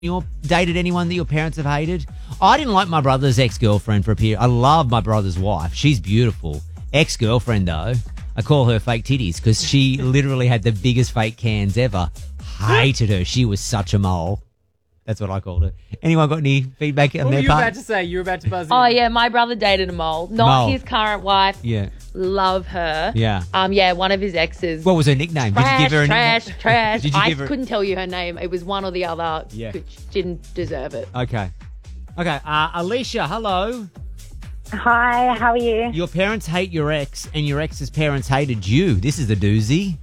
You dated anyone that your parents have hated? I didn't like my brother's ex-girlfriend for a period. I love my brother's wife. She's beautiful. Ex-girlfriend, though, I call her fake titties because she literally had the biggest fake cans ever. Hated her. She was such a mole. That's what I called her. Anyone got any feedback on What were their you part? about to say? You were about to buzz in. Oh, yeah, my brother dated a mole. Not his current wife. Yeah. Love her. Yeah. Yeah, one of his exes. What was her nickname? Did you give her a nickname? Trash. Did you I give her... couldn't tell you her name. It was one or the other. Yeah. Which didn't deserve it. Okay. Alicia, hello. Hi, how are you? Your parents hate your ex and your ex's parents hated you. This is a doozy.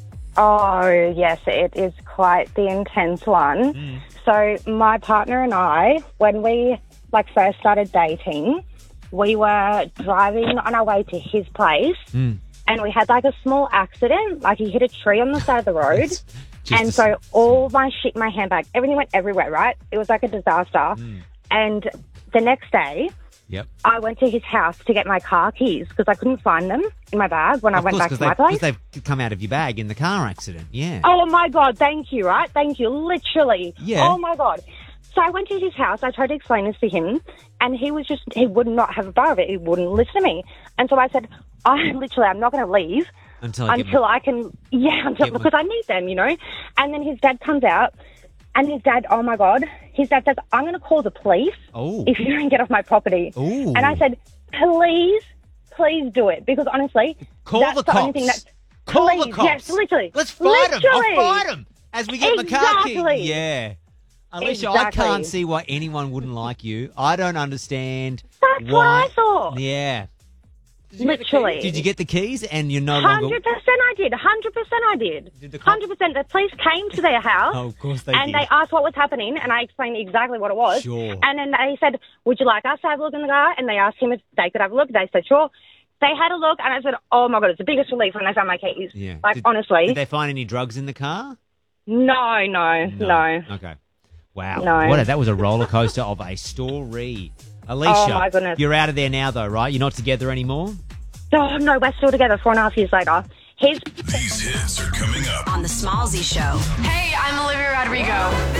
Oh, yes, it is quite the intense one. So my partner and I, when we first started dating, we were driving on our way to his place and we had a small accident. He hit a tree on the side of the road. And so all my shit, my handbag, everything went everywhere, right? It was like a disaster. And the next day, I went to his house to get my car keys because I couldn't find them in my bag when I went back to my place. Because they've come out of your bag in the car accident, yeah. Oh, my God, thank you, right? Thank you, literally. Yeah. Oh, my God. So I went to his house. I tried to explain this to him, and he would not have a bar of it. He wouldn't listen to me. And so I said, I'm not going to leave until I can, because I need them, And then his dad comes out. And his dad, oh, my God, his dad says, I'm going to call the police if you don't get off my property. Ooh. And I said, please do it. Because, honestly, Call the cops. Call the cops. Yes, literally. Let's fight them. I'll fight them as we get my car key. Exactly. Yeah. Alicia, Exactly. I can't see why anyone wouldn't like you. I don't understand That's what I thought. Yeah. Literally. Did you get the keys and you're no longer... 100% I did. 100% I did. 100%. The police came to their house. Oh, of course they and did. they asked what was happening, and I explained exactly what it was. Sure. And then they said, would you like us to have a look in the car? And they asked him if they could have a look. They said, sure. They had a look, and I said, oh, my God, it's the biggest relief when they found my keys. Yeah. Honestly. Did they find any drugs in the car? No. Okay. Wow. No. That was a roller coaster of a story. Alicia, Oh, my goodness. You're out of there now, though, right? You're not together anymore? Oh, no, we're still together 4.5 years later. These hits are coming up on The Smallzy Show. Hey, I'm Olivia Rodrigo.